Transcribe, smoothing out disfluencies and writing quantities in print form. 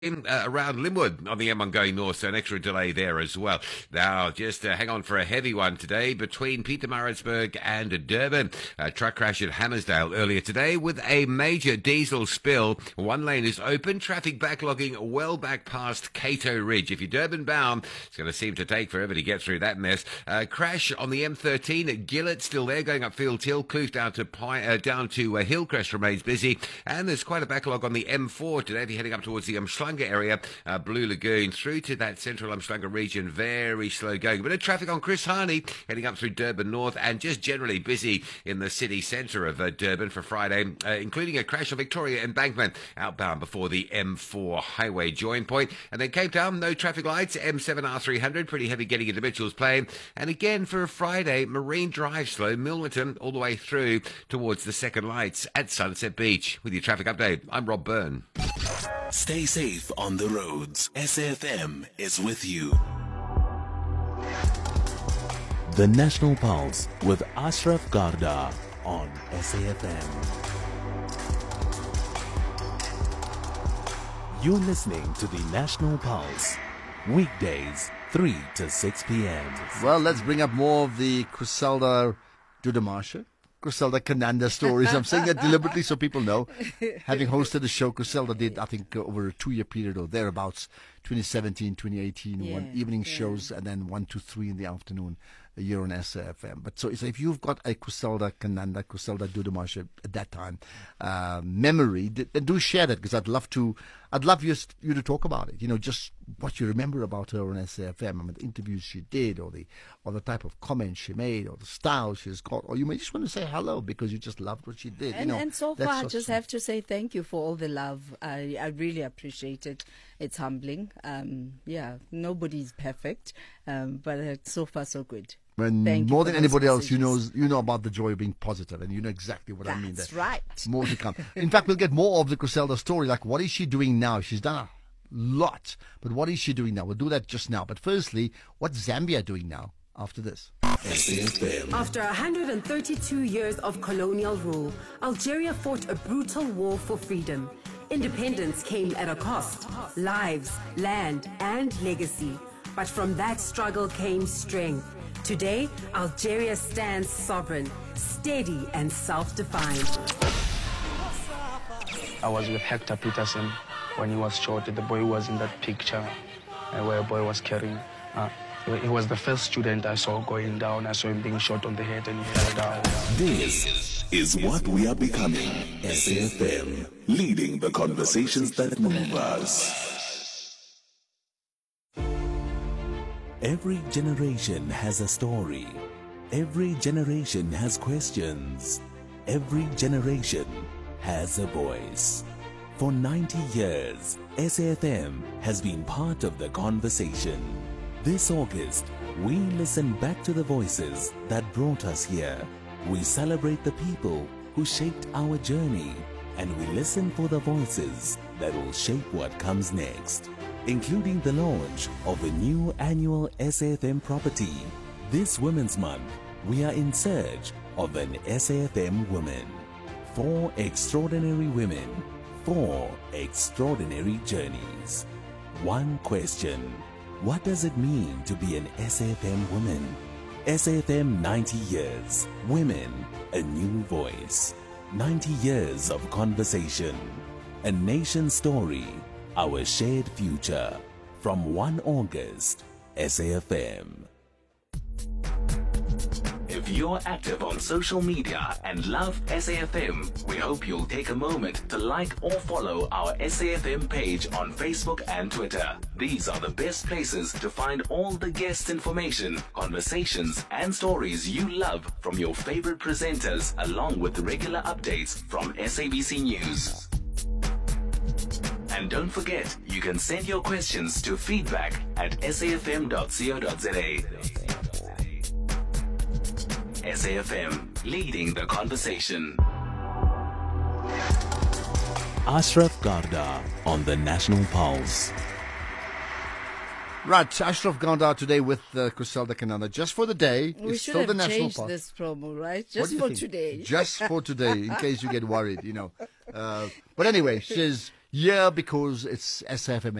Around Linwood on the M1 going north, so an extra delay there as well. Now, just hang on for a heavy one today between Pietermaritzburg and Durban. A truck crash at Hammersdale earlier today with a major diesel spill. One lane is open, traffic backlogging well back past Cato Ridge. If you're Durban bound, it's going to seem to take forever to get through that mess. Crash on the M13 at Gillett, still there, going up Field Hill. Kloof down to Hillcrest remains busy, and there's quite a backlog on the M4 today if you're heading up towards the Umhlanga area, Blue Lagoon through to that central Umhlanga region, very slow going. A bit of traffic on Chris Harney heading up through Durban North, and just generally busy in the city centre of Durban for Friday, including a crash on Victoria Embankment outbound before the M4 highway join point. And then Cape Town, no traffic lights, M7R300, pretty heavy getting into Mitchell's Plain. And again for a Friday, Marine Drive slow, Milnerton all the way through towards the second lights at Sunset Beach. With your traffic update, I'm Rob Byrne. Stay safe on the roads. SAFM is with you. The National Pulse with Ashraf Garda on SAFM. You're listening to the National Pulse. Weekdays, 3 to 6 p.m. Well, let's bring up more of the Griselda Dudamarsha, Griselda Cananda stories. I'm saying that deliberately so people know. Having hosted the show, Griselda did, I think, over a 2-year period or thereabouts, 2017, 2018, one evening shows, and then 1 to 3 in the afternoon, a year on SAFM. But so if you've got a Griselda Cananda, Griselda Dudamarsha at that time memory, then do share that, because I'd love you to talk about it. You know, just what you remember about her on SAFM. I mean, the interviews she did, or the type of comments she made, or the style she's got, or you may just want to say hello because you just loved what she did. And so far, I just have to say thank you for all the love. I really appreciate it. It's humbling. Nobody's perfect, but so far so good. When more than anybody else, you know about the joy of being positive, and you know exactly what I mean. That's right. More to come. In fact, we'll get more of the Griselda story. Like, what is she doing now? She's done a lot, but what is she doing now? We'll do that just now. But firstly, what's Zambia doing now after this? After 132 years of colonial rule, Algeria fought a brutal war for freedom. Independence came at a cost: lives, land, and legacy. But from that struggle came strength. Today, Algeria stands sovereign, steady, and self-defined. I was with Hector Peterson when he was shot. The boy was in that picture where a boy was carrying. He was the first student I saw going down. I saw him being shot on the head and he fell down. This is what we are becoming. SAFM, leading the conversations that move us. Every generation has a story. Every generation has questions. Every generation has a voice. For 90 years, SAFM has been part of the conversation. This August, we listen back to the voices that brought us here. We celebrate the people who shaped our journey, and we listen for the voices that will shape what comes next, including the launch of a new annual SAFM property. This Women's Month, we are in search of an SAFM woman. 4 extraordinary women, 4 extraordinary journeys. One question: what does it mean to be an SAFM woman? SAFM 90 years. Women, a new voice. 90 years of conversation. A nation story. Our shared future. From 1 August, SAFM. If you're active on social media and love SAFM, we hope you'll take a moment to like or follow our SAFM page on Facebook and Twitter. These are the best places to find all the guest information, conversations, and stories you love from your favorite presenters, along with regular updates from SABC News. And don't forget, you can send your questions to feedback@safm.co.za. SAFM, leading the conversation. Ashraf Garda on the National Pulse. Right, Ashraf Garda today with Griselda Cananda. Just for the day. We it's should still have the National changed Pulse. this promo, right? What Just do you for think? today. Just for today, in case you get worried, you know. But anyway, Yeah, because it's SFM